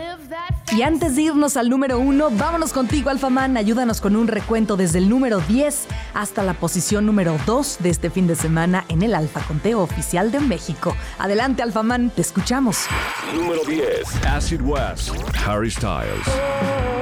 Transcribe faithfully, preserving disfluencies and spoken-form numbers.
Y antes de irnos al número uno, vámonos contigo, Alphaman. Ayúdanos con un recuento desde el número diez hasta la posición número dos de este fin de semana en el Alfa Conteo Oficial de México. Adelante, Alphaman, te escuchamos. Número diez. Acid West, Harry Styles.